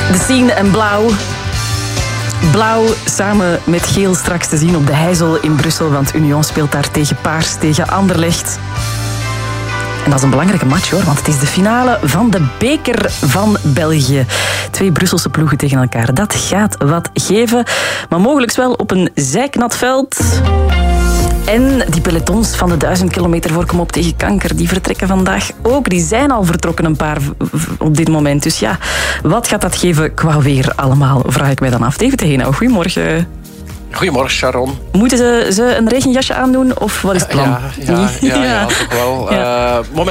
De Scene en Blauw. Blauw samen met geel straks te zien op de Heijzel in Brussel, want Union speelt daar tegen Paars, tegen Anderlecht. En dat is een belangrijke match hoor, want het is de finale van de beker van België. 2 Brusselse ploegen tegen elkaar. Dat gaat wat geven, maar mogelijk wel op een zijknat veld. En die pelotons van de 1000 kilometer voor Kom op tegen kanker, die vertrekken vandaag ook. Die zijn al vertrokken een paar op dit moment. Dus ja, wat gaat dat geven qua weer allemaal, vraag ik mij dan af. David Henao, goedemorgen. Goedemorgen, Sharon. Moeten ze een regenjasje aandoen of wat is het plan? Ja, toch wel. Ja.